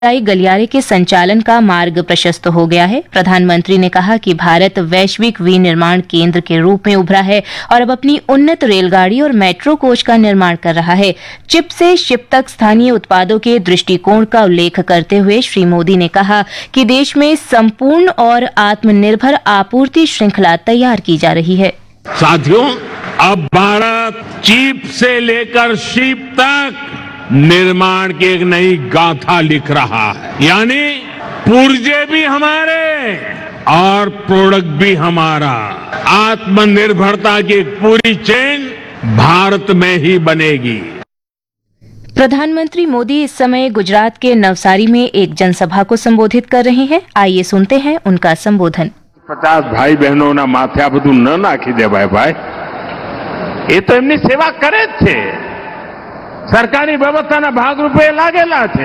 गलियारे के संचालन का मार्ग प्रशस्त हो गया है। प्रधानमंत्री ने कहा कि भारत वैश्विक विनिर्माण केंद्र के रूप में उभरा है और अब अपनी उन्नत रेलगाड़ी और मेट्रो कोच का निर्माण कर रहा है। चिप से शिप तक स्थानीय उत्पादों के दृष्टिकोण का उल्लेख करते हुए श्री मोदी ने कहा कि देश में संपूर्ण और आत्मनिर्भर आपूर्ति श्रृंखला तैयार की जा रही है। साथियों, अब भारत चिप से लेकर शिप तक निर्माण की एक नई गाथा लिख रहा है। यानी पुर्जे भी हमारे और प्रोडक्ट भी हमारा। आत्मनिर्भरता की एक पूरी चेन भारत में ही बनेगी। प्रधानमंत्री मोदी इस समय गुजरात के नवसारी में एक जनसभा को संबोधित कर रहे हैं। आइए सुनते हैं उनका संबोधन। 50 भाई बहनों ना माथे आ બધું ન નાખી દેવાય ભાઈ, એ તો એમની સેવા કરે જ છે, સરકારી વ્યવસ્થાના ભાગરૂપે લાગેલા છે,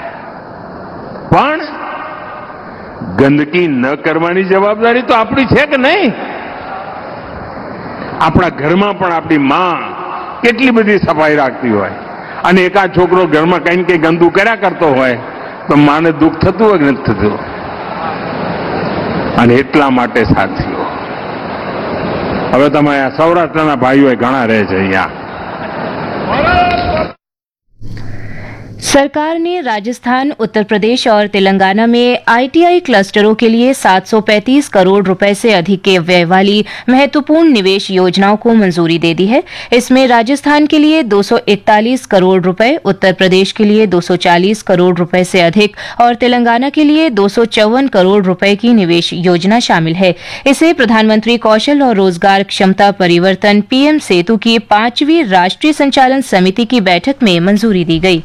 પણ ગંદકી ન કરવાની જવાબદારી તો આપણી છે કે નહીં? આપણા ઘરમાં પણ આપણી માં કેટલી બધી સફાઈ રાખતી હોય અને એકાદ છોકરો ઘરમાં કઈ ને કઈ ગંદુ કર્યા કરતો હોય તો માને દુઃખ થતું હોય કે નથી થતું? અને એટલા માટે સાથીઓ, હવે તમે આ સૌરાષ્ટ્રના ભાઈઓ ઘણા રહે છે અહીંયા। सरकार ने राजस्थान, उत्तर प्रदेश और तेलंगाना में आईटीआई क्लस्टरों के लिए 735 करोड़ रुपए से अधिक के व्यय वाली महत्वपूर्ण निवेश योजनाओं को मंजूरी दे दी है। इसमें राजस्थान के लिए 241 करोड़ रुपए, उत्तर प्रदेश के लिए 240 करोड़ रुपए से अधिक और तेलंगाना के लिए 254 करोड़ रुपए की निवेश योजना शामिल है। इसे प्रधानमंत्री कौशल और रोजगार क्षमता परिवर्तन पीएम सेतु की 5वीं राष्ट्रीय संचालन समिति की बैठक में मंजूरी दी गई।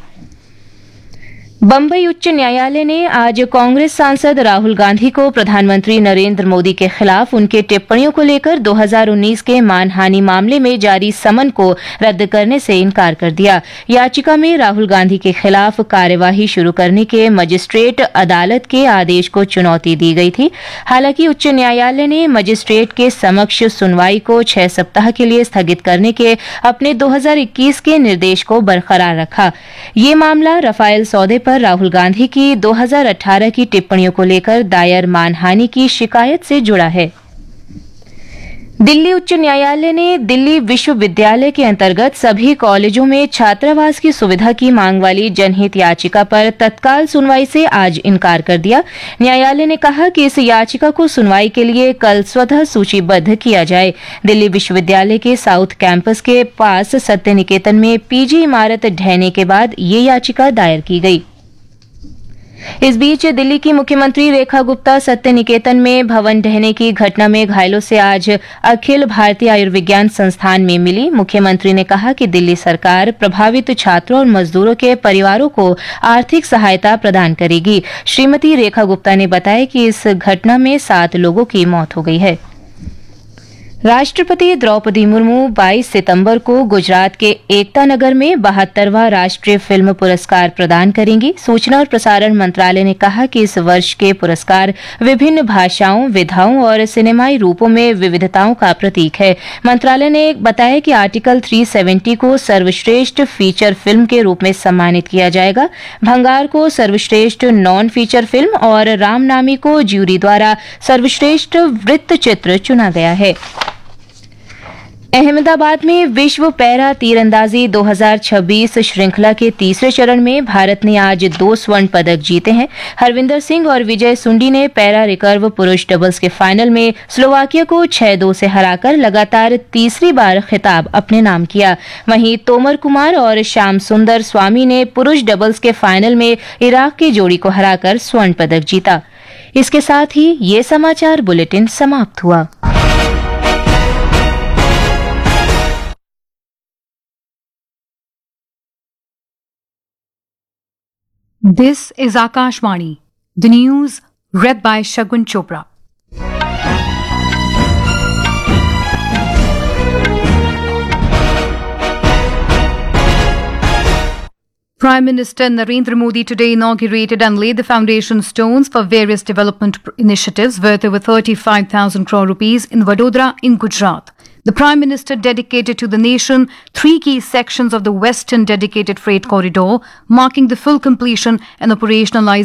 बम्बई उच्च न्यायालय ने आज कांग्रेस सांसद राहुल गांधी को प्रधानमंत्री नरेंद्र मोदी के खिलाफ उनके टिप्पणियों को लेकर 2019 के मानहानि मामले में जारी समन को रद्द करने से इनकार कर दिया। याचिका में राहुल गांधी के खिलाफ कार्यवाही शुरू करने के मजिस्ट्रेट अदालत के आदेश को चुनौती दी गई थी। हालांकि उच्च न्यायालय ने मजिस्ट्रेट के समक्ष सुनवाई को 6 सप्ताह के लिए स्थगित करने के अपने 2021 के निर्देश को बरकरार रखा। ये मामला राफेल सौदे पर राहुल गांधी की 2018 की टिप्पणियों को लेकर दायर मानहानि की शिकायत से जुड़ा है। दिल्ली उच्च न्यायालय ने दिल्ली विश्वविद्यालय के अंतर्गत सभी कॉलेजों में छात्रावास की सुविधा की मांग वाली जनहित याचिका पर तत्काल सुनवाई से आज इनकार कर दिया। न्यायालय ने कहा कि इस याचिका को सुनवाई के लिए कल स्वतः सूचीबद्ध किया जाए। दिल्ली विश्वविद्यालय के साउथ कैंपस के पास सत्य निकेतन में पीजी इमारत ढहने के बाद ये याचिका दायर की गई। इस बीच दिल्ली की मुख्यमंत्री रेखा गुप्ता सत्य निकेतन में भवन ढहने की घटना में घायलों से आज अखिल भारतीय आयुर्विज्ञान संस्थान में मिली। मुख्यमंत्री ने कहा कि दिल्ली सरकार प्रभावित छात्रों और मजदूरों के परिवारों को आर्थिक सहायता प्रदान करेगी। श्रीमती रेखा गुप्ता ने बताया कि इस घटना में 7 लोगों की मौत हो गई है। राष्ट्रपति द्रौपदी मुर्मू 22 सितंबर को गुजरात के एकता नगर में 72वां राष्ट्रीय फिल्म पुरस्कार प्रदान करेंगी। सूचना और प्रसारण मंत्रालय ने कहा कि इस वर्ष के पुरस्कार विभिन्न भाषाओं, विधाओं और सिनेमाई रूपों में विविधताओं का प्रतीक है। मंत्रालय ने बताया कि आर्टिकल 370 को सर्वश्रेष्ठ फीचर फिल्म के रूप में सम्मानित किया जाएगा। भंगार को सर्वश्रेष्ठ नॉन फीचर फिल्म और रामनामी को ज्यूरी द्वारा सर्वश्रेष्ठ वृत्त चित्र चुना गया है। अहमदाबाद में विश्व पैरा तीरंदाजी 2026 श्रृंखला के तीसरे चरण में भारत ने आज 2 स्वर्ण पदक जीते हैं। हरविंदर सिंह और विजय सुंडी ने पैरा रिकर्व पुरुष डबल्स के फाइनल में स्लोवाकिया को 6-2 से हराकर लगातार तीसरी बार खिताब अपने नाम किया। वहीं तोमर कुमार और श्याम सुंदर स्वामी ने पुरुष डबल्स के फाइनल में इराक की जोड़ी को हराकर स्वर्ण पदक जीता। इसके साथ ही ये समाचार बुलेटिन समाप्त हुआ। This is Akashvani, the news read by Shagun Chopra. Prime Minister Narendra Modi today inaugurated and laid the foundation stones for various development initiatives worth over 35,000 crore rupees in Vadodara in Gujarat. The Prime Minister dedicated to the nation 3 key sections of the Western Dedicated Freight Corridor, marking the full completion and operationalization